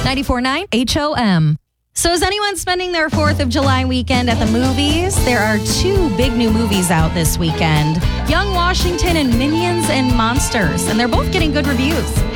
94.9 HOM. So is anyone spending their 4th of July weekend at the movies? There are 2 big new movies out this weekend. Young Washington and Minions and Monsters. And they're both getting good reviews.